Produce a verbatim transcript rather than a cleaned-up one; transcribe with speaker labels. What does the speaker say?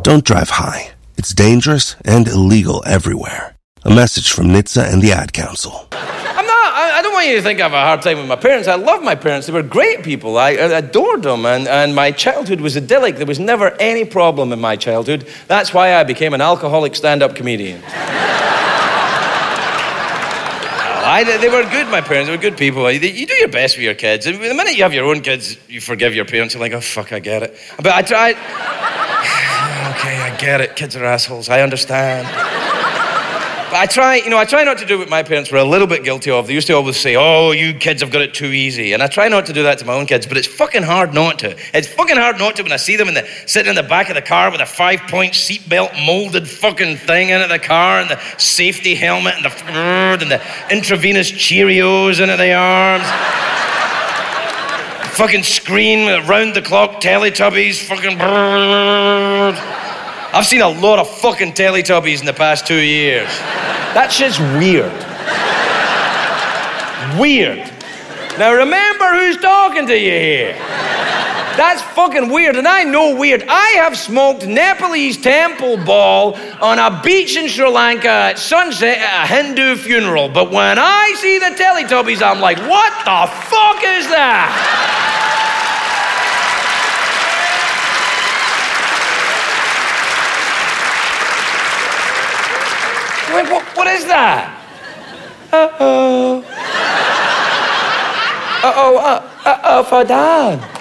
Speaker 1: Don't drive high. It's dangerous and illegal everywhere. A message from N H T S A and the Ad Council.
Speaker 2: I'm not, I, I don't want you to think I have a hard time with my parents. I love my parents. They were great people. I, I adored them. And, and my childhood was idyllic. There was never any problem in my childhood. That's why I became an alcoholic stand-up comedian. I, they were good, my parents. They were good people. You do your best with your kids. And the minute you have your own kids, you forgive your parents. You're like, oh, fuck, I get it. But I tried... Okay, I get it. Kids are assholes. I understand. But I try, you know, I try not to do what my parents were a little bit guilty of. They used to always say, oh, you kids have got it too easy. And I try not to do that to my own kids, but it's fucking hard not to. It's fucking hard not to when I see them in the, sitting in the back of the car with a five-point seatbelt molded fucking thing into the car and the safety helmet and the and the intravenous Cheerios into the arms. Fucking screen with round-the-clock Teletubbies, fucking... I've seen a lot of fucking Teletubbies in the past two years. That shit's weird. Weird. Now remember who's talking to you here. That's fucking weird, and I know weird. I have smoked Nepalese temple ball on a beach in Sri Lanka at sunset at a Hindu funeral, but when I see the Teletubbies, I'm like, what the fuck is that? Wait, what, what is that? Uh-oh. Uh-oh, uh, uh-oh for Dad.